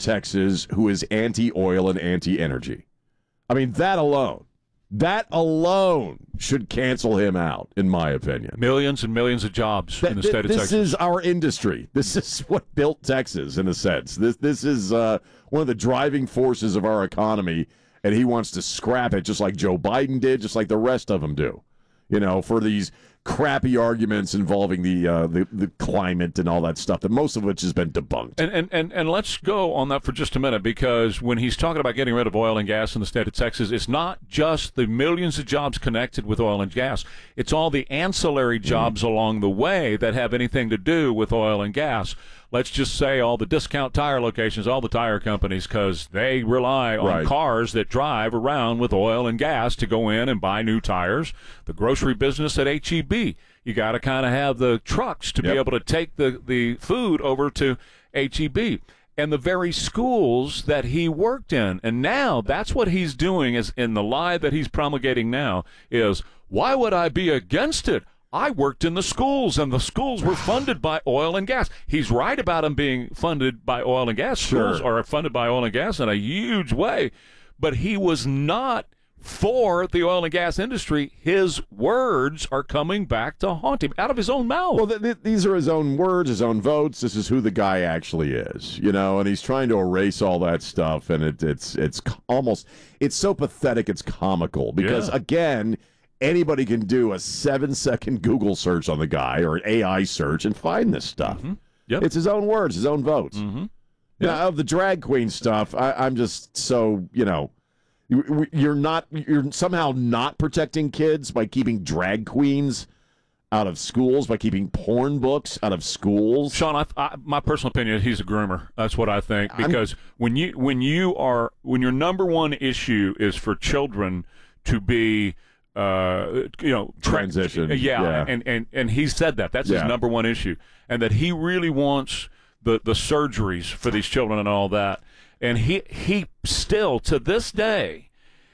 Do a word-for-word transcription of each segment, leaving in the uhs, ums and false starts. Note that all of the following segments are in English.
Texas who is anti-oil and anti-energy. I mean, that alone. That alone should cancel him out, in my opinion. Millions and millions of jobs Th- in the th- state of this Texas. This is our industry. This is what built Texas, in a sense. This this is uh, one of the driving forces of our economy, and he wants to scrap it just like Joe Biden did, just like the rest of them do. You know, for these crappy arguments involving the, uh, the the climate and all that stuff, that most of which has been debunked. And, and and and let's go on that for just a minute, because when he's talking about getting rid of oil and gas in the state of Texas, it's not just the millions of jobs connected with oil and gas. It's all the ancillary jobs mm-hmm. along the way that have anything to do with oil and gas. Let's just say all the discount tire locations, all the tire companies, because they rely on right. cars that drive around with oil and gas to go in and buy new tires. The grocery business at H E B, you got to kind of have the trucks to yep. be able to take the, the food over to H E B. And the very schools that he worked in. And now that's what he's doing is in the lie that he's promulgating now is, why would I be against it? I worked in the schools, and the schools were funded by oil and gas. He's right about them being funded by oil and gas. Schools sure. are funded by oil and gas in a huge way. But he was not for the oil and gas industry. His words are coming back to haunt him out of his own mouth. Well, th- th- these are his own words, his own votes. This is who the guy actually is, you know, and he's trying to erase all that stuff, and it, it's it's almost, it's so pathetic it's comical because, yeah. again, anybody can do a seven-second Google search on the guy or an A I search and find this stuff. Mm-hmm. Yep. It's his own words, his own votes. Mm-hmm. Yep. Now, of the drag queen stuff, I, I'm just so, you know, you're not, you're somehow not protecting kids by keeping drag queens out of schools, by keeping porn books out of schools. Sean, I, I, my personal opinion is he's a groomer. That's what I think. Because I'm, when you when you are when your number one issue is for children to be, uh, you know, tra- transition, yeah, yeah, and and and he said that that's yeah. his number one issue, and that he really wants the the surgeries for these children and all that. And he he still, to this day,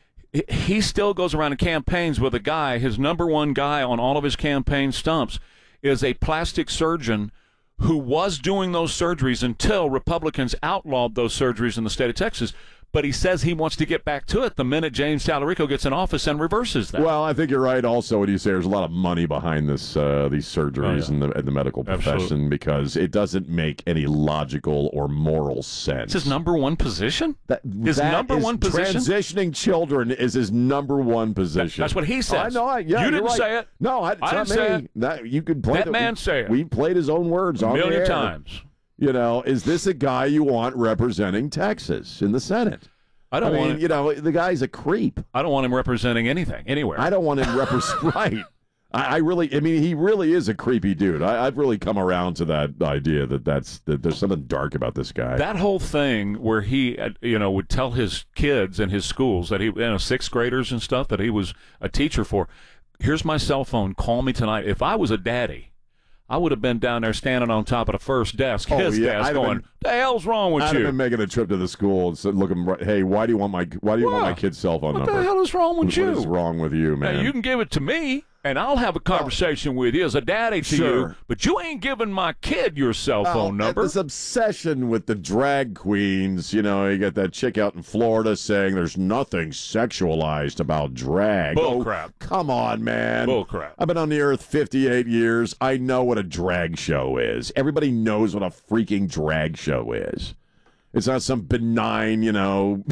he still goes around and campaigns with a guy, his number one guy on all of his campaign stumps is a plastic surgeon who was doing those surgeries until Republicans outlawed those surgeries in the state of Texas. But he says he wants to get back to it the minute James Talarico gets in office and reverses that. Well, I think you're right also when you say there's a lot of money behind this, uh, these surgeries oh, yeah. in, the, in the medical profession. Absolutely. Because it doesn't make any logical or moral sense. It's his number one position? That, his that number is one position? Transitioning children is his number one position. That, that's what he says. Oh, I know. I, yeah, you didn't right. say it. No, I, it's I not didn't me. say it. That, you could play that the, man we, say it. We played his own words a on million the air. times. You know, is this a guy you want representing Texas in the Senate? I don't I mean, want you know, the guy's a creep. I don't want him representing anything, anywhere. I don't want him representing, right. I, I really, I mean, he really is a creepy dude. I, I've really come around to that idea that that's, that there's something dark about this guy. That whole thing where he, uh, you know, would tell his kids in his schools that he, you know, sixth graders and stuff that he was a teacher for, here's my cell phone, call me tonight. If I was a daddy, I would have been down there standing on top of the first desk, oh, his yeah. desk, I'd going, been, the hell's wrong with I'd you? have been making a trip to the school and said, looking, hey, why do you want my, why do you what? want my kid's cell phone what number? What the hell is wrong with what you? What is wrong with you, man? Hey, you can give it to me, and I'll have a conversation with you as a daddy to sure. you, but you ain't giving my kid your cell phone oh, number. This obsession with the drag queens, you know, you got that chick out in Florida saying there's nothing sexualized about drag. Bull oh, crap. Come on, man. Bull crap. I've been on the earth fifty-eight years. I know what a drag show is. Everybody knows what a freaking drag show is. It's not some benign, you know,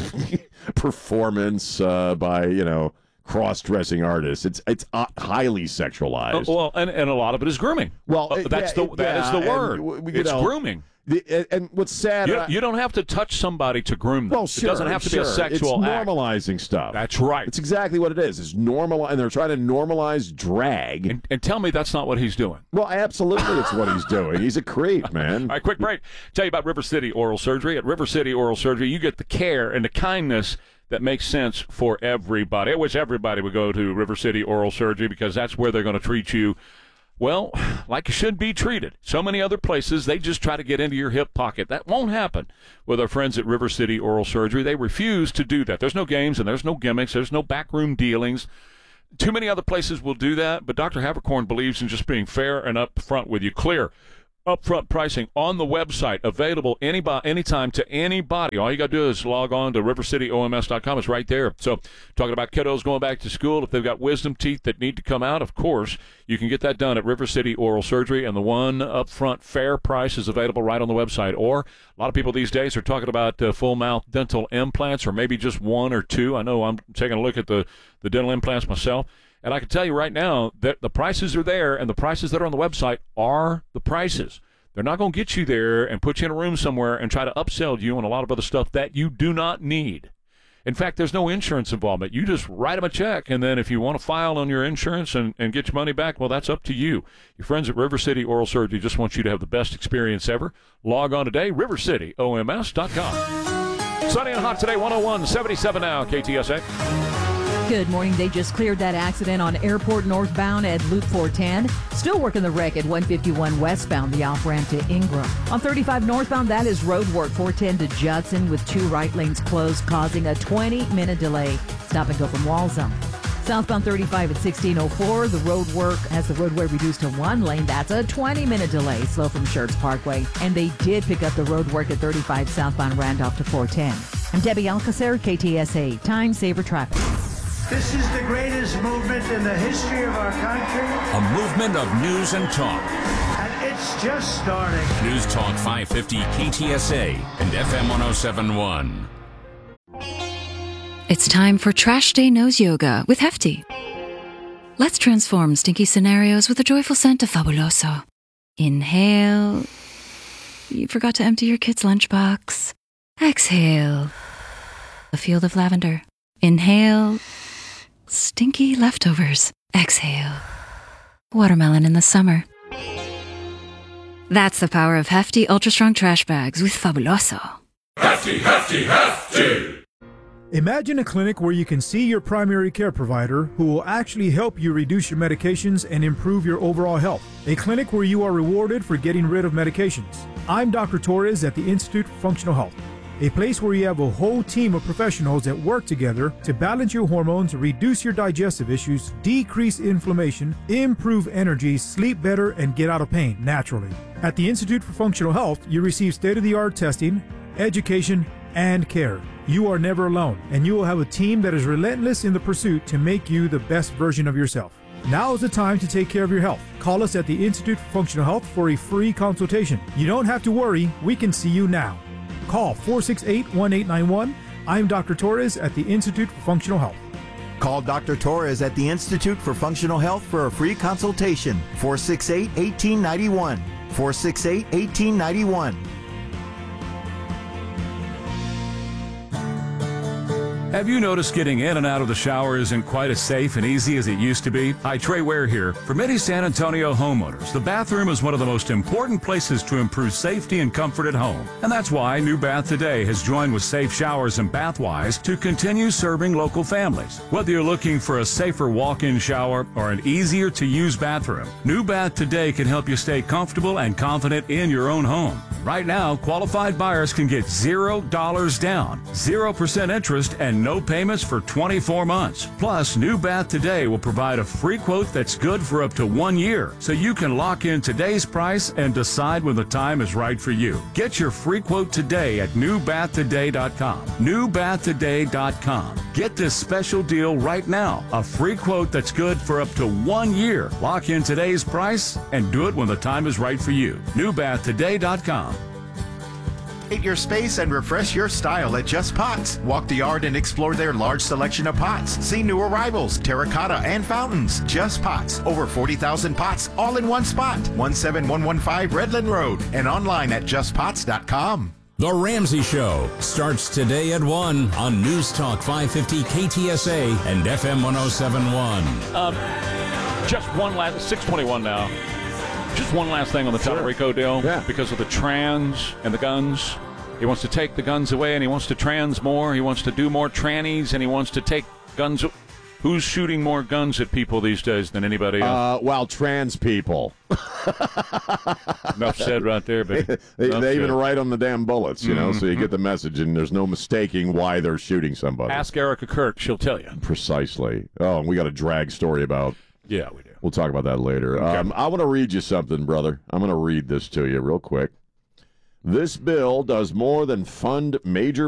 performance uh, by, you know, cross-dressing artists. It's it's uh, highly sexualized. Uh, well, and, and a lot of it is grooming. Well, uh, that's yeah, the that yeah, is the word. And, you it's know, grooming. The, and, and what's sad, you, I, you don't have to touch somebody to groom them. well, sure, it doesn't have to sure. be a sexual it's act. normalizing stuff. That's right. It's exactly what it is. It's normal, and they're trying to normalize drag. And, and tell me that's not what he's doing. Well, absolutely, it's what he's doing. He's a creep, man. All right, quick break. Tell you about River City Oral Surgery. At River City Oral Surgery, you get the care and the kindness that makes sense for everybody. I wish everybody would go to River City Oral Surgery because that's where they're going to treat you, well, like you should be treated. So many other places, they just try to get into your hip pocket. That won't happen with our friends at River City Oral Surgery. They refuse to do that. There's no games and there's no gimmicks. There's no backroom dealings. Too many other places will do that, but Doctor Havercorn believes in just being fair and upfront with you. Clear. Upfront pricing on the website, available any anytime to anybody. All you got to do is log on to river city o m s dot com. It's right there. So talking about kiddos going back to school, if they've got wisdom teeth that need to come out, of course, you can get that done at River City Oral Surgery, and the one upfront fair price is available right on the website. Or a lot of people these days are talking about uh, full mouth dental implants, or maybe just one or two. I know I'm taking a look at the, the dental implants myself. And I can tell you right now that the prices are there, and the prices that are on the website are the prices. They're not going to get you there and put you in a room somewhere and try to upsell you on a lot of other stuff that you do not need. In fact, there's no insurance involvement. You just write them a check, and then if you want to file on your insurance and, and get your money back, well, that's up to you. Your friends at River City Oral Surgery just want you to have the best experience ever. Log on today, river city o m s dot com. Sunny and hot today, one oh one, seventy-seven now, K T S A. Good morning. They just cleared that accident on Airport northbound at Loop four ten. Still working the wreck at one fifty-one westbound, the off-ramp to Ingram. On thirty-five northbound, that is road work four ten to Judson with two right lanes closed, causing a twenty-minute delay. Stop and go from Walzone. Southbound thirty-five at sixteen oh four, the road work has the roadway reduced to one lane. That's a twenty-minute delay, slow from Schertz Parkway. And they did pick up the road work at thirty-five southbound Randolph to four ten. I'm Debbie Alcacer, K T S A, Time Saver Traffic. This is the greatest movement in the history of our country. A movement of news and talk. And it's just starting. News Talk five fifty K T S A and F M one oh seven point one. It's time for Trash Day Nose Yoga with Hefty. Let's transform stinky scenarios with a joyful scent of Fabuloso. Inhale. You forgot to empty your kid's lunchbox. Exhale. A field of lavender. Inhale. Stinky leftovers. Exhale. Watermelon in the summer. That's the power of Hefty Ultra Strong Trash Bags with Fabuloso. Hefty, hefty, hefty! Imagine a clinic where you can see your primary care provider who will actually help you reduce your medications and improve your overall health. A clinic where you are rewarded for getting rid of medications. I'm Doctor Torres at the Institute for Functional Health. A place where you have a whole team of professionals that work together to balance your hormones, reduce your digestive issues, decrease inflammation, improve energy, sleep better, and get out of pain naturally. At the Institute for Functional Health, you receive state-of-the-art testing, education, and care. You are never alone, and you will have a team that is relentless in the pursuit to make you the best version of yourself. Now is the time to take care of your health. Call us at the Institute for Functional Health for a free consultation. You don't have to worry, we can see you now. Call four six eight, one eight nine one. I'm Doctor Torres at the Institute for Functional Health. Call Doctor Torres at the Institute for Functional Health for a free consultation. four six eight, one eight nine one. four six eight, one eight nine one. Have you noticed getting in and out of the shower isn't quite as safe and easy as it used to be? Hi, Trey Ware here. For many San Antonio homeowners, the bathroom is one of the most important places to improve safety and comfort at home. And that's why New Bath Today has joined with Safe Showers and Bathwise to continue serving local families. Whether you're looking for a safer walk-in shower or an easier-to-use bathroom, New Bath Today can help you stay comfortable and confident in your own home. Right now, qualified buyers can get zero dollars down, zero percent interest, and no payments for twenty-four months. Plus, New Bath Today will provide a free quote that's good for up to one year, so you can lock in today's price and decide when the time is right for you. Get your free quote today at new bath today dot com. new bath today dot com. Get this special deal right now. A free quote that's good for up to one year. Lock in today's price and do it when the time is right for you. new bath today dot com. Create your space and refresh your style at Just Pots. Walk the yard and explore their large selection of pots. See new arrivals, terracotta, and fountains. Just Pots. Over forty thousand pots, all in one spot. one seven one one five Redland Road and online at just pots dot com. The Ramsey Show starts today at one on News Talk five fifty K T S A and F M one oh seven point one. Um, just one last, six twenty-one now. Just one last thing on the sure. Tallarico deal. Yeah. Because of the trans and the guns. He wants to take the guns away, and he wants to trans more. He wants to do more trannies, and he wants to take guns. Who's shooting more guns at people these days than anybody else? Uh, well, trans people. Enough said right there, baby. they they, they even said. write on the damn bullets, you know, mm-hmm. so you get the message, and there's no mistaking why they're shooting somebody. Ask Erica Kirk. She'll tell you. Precisely. Oh, and we got a drag story about yeah, we do. We'll talk about that later. Okay. Um, I want to read you something, brother. I'm going to read this to you real quick. This bill does more than fund major